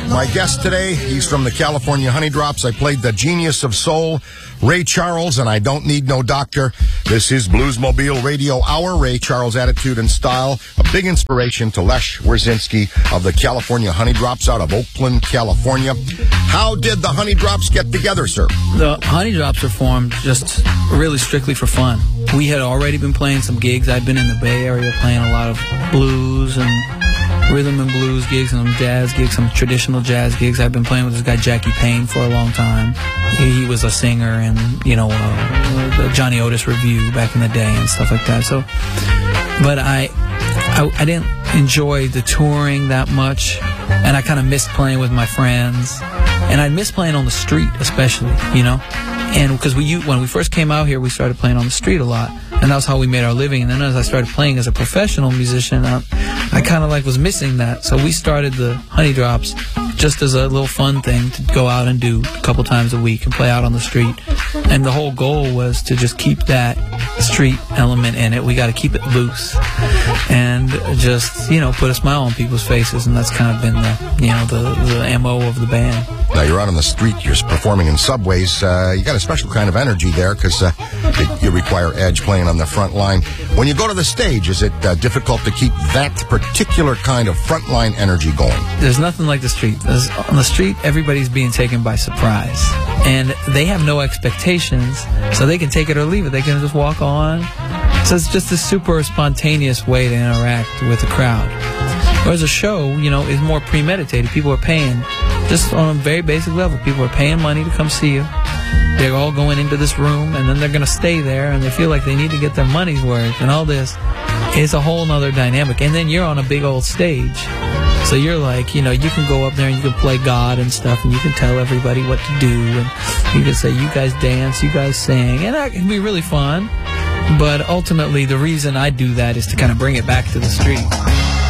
My guest today, he's from the California Honey Drops. I played the genius of soul, Ray Charles, and I don't need no doctor. This is Bluesmobile Radio Hour. Ray Charles' attitude and style, a big inspiration to Les Wiercinski of the California Honey Drops out of Oakland, California. How did the Honey Drops get together, sir? The Honey Drops were formed just really strictly for fun. We had already been playing some gigs. I'd been in the Bay Area playing a lot of blues and rhythm and blues gigs and some jazz gigs, some traditional jazz gigs. I've been playing with this guy Jackie Payne for a long time. He was a singer and, the Johnny Otis Review back in the day and stuff like that. So, but I didn't enjoy the touring that much, and I kind of missed playing with my friends, and I missed playing on the street especially, And because when we first came out here, we started playing on the street a lot, and that was how we made our living. And then as I started playing as a professional musician, I kind of was missing that. So we started the Honey Drops just as a little fun thing to go out and do a couple times a week and play out on the street. And the whole goal was to just keep that street element in it. We got to keep it loose and just, put a smile on people's faces. And that's kind of been the MO of the band. Now, you're out on the street, you're performing in subways. You got a special kind of energy there because you require edge playing on the front line. When you go to the stage, is it difficult to keep that particular kind of frontline energy going? There's nothing like the street. On the street, everybody's being taken by surprise. And they have no expectations, so they can take it or leave it. They can just walk on. So it's just a super spontaneous way to interact with the crowd. Whereas a show, is more premeditated. People are paying, just on a very basic level, people are paying money to come see you. They're all going into this room, and then they're going to stay there, and they feel like they need to get their money's worth, and all this. It's a whole nother dynamic. And then you're on a big old stage. So you're like, you can go up there and you can play God and stuff, and you can tell everybody what to do, and you can say, you guys dance, you guys sing, and that can be really fun. But ultimately, the reason I do that is to kind of bring it back to the street.